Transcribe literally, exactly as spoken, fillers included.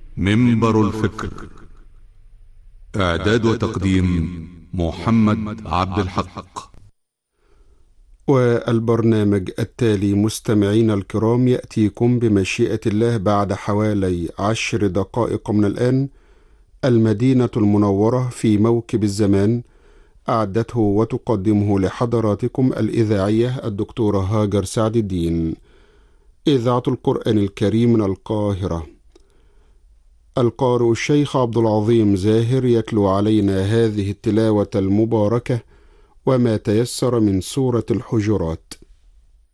منبر الفكر. إعداد وتقديم محمد عبد الحق. والبرنامج التالي مستمعين الكرام يأتيكم بمشيئة الله بعد حوالي عشر دقائق من الآن. المدينة المنورة في موكب الزمان، أعدته وتقدمه لحضراتكم الإذاعية الدكتورة هاجر سعد الدين، إذاعة القرآن الكريم من القاهرة. القارئ الشيخ عبد العظيم زاهر يتلو علينا هذه التلاوة المباركة وما تيسر من سورة الحجرات.